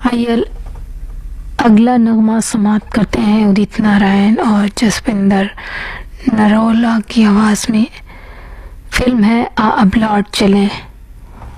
आइए अगला नगमा समाप्त करते हैं उदित नारायण और जसविंदर नरोला की आवाज़ में। फिल्म है आ अब लौट चलें।